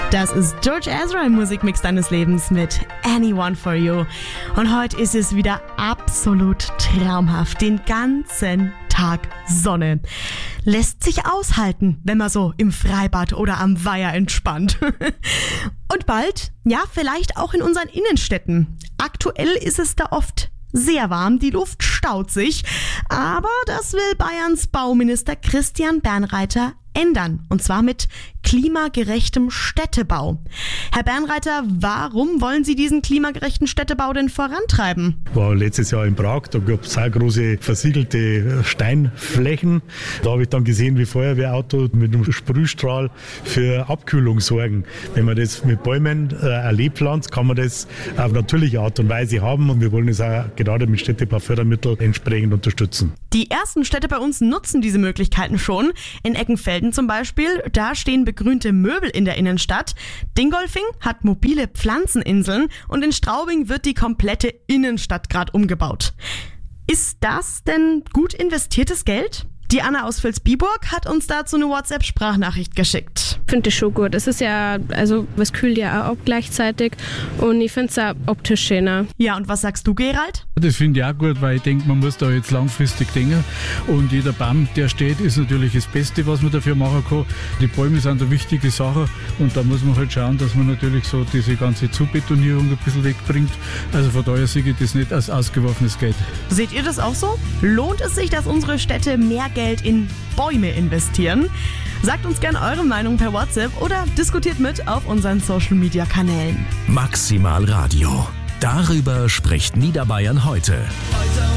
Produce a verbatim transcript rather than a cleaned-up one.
Das ist George Ezra im Musikmix deines Lebens mit Anyone for You. Und heute ist es wieder absolut traumhaft. Den ganzen Tag Sonne. Lässt sich aushalten, wenn man so im Freibad oder am Weiher entspannt. Und bald, ja, vielleicht auch in unseren Innenstädten. Aktuell ist es da oft sehr warm, die Luft staut sich. Aber das will Bayerns Bauminister Christian Bernreiter ändern. Und zwar mit klimagerechtem Städtebau. Herr Bernreiter, warum wollen Sie diesen klimagerechten Städtebau denn vorantreiben? Ich war letztes Jahr in Prag, da gab es sehr große versiegelte Steinflächen. Da habe ich dann gesehen, wie Feuerwehrauto mit einem Sprühstrahl für Abkühlung sorgen. Wenn man das mit Bäumen äh, erlebt pflanzt, kann man das auf natürliche Art und Weise haben. Und wir wollen es auch gerade mit Städtebaufördermitteln entsprechend unterstützen. Die ersten Städte bei uns nutzen diese Möglichkeiten schon. In Eckenfelden zum Beispiel, da stehen begrünte Möbel in der Innenstadt. Dingolfing hat mobile Pflanzeninseln und in Straubing wird die komplette Innenstadt gerade umgebaut. Ist das denn gut investiertes Geld? Die Anna aus Vilsbiburg hat uns dazu eine WhatsApp-Sprachnachricht geschickt. Ich finde das schon gut. Es ist ja, also es kühlt ja auch ab gleichzeitig und ich finde es auch optisch schöner. Ja, und was sagst du, Gerald? Das finde ich auch gut, weil ich denke, man muss da jetzt langfristig denken und jeder Baum, der steht, ist natürlich das Beste, was man dafür machen kann. Die Bäume sind eine wichtige Sache und da muss man halt schauen, dass man natürlich so diese ganze Zubetonierung ein bisschen wegbringt. Also von daher sehe ich das nicht als ausgeworfenes Geld. Seht ihr das auch so? Lohnt es sich, dass unsere Städte mehr Geld in Bäume investieren? Sagt uns gerne eure Meinung per WhatsApp oder diskutiert mit auf unseren Social-Media-Kanälen. Maximal Radio. Darüber spricht Niederbayern heute.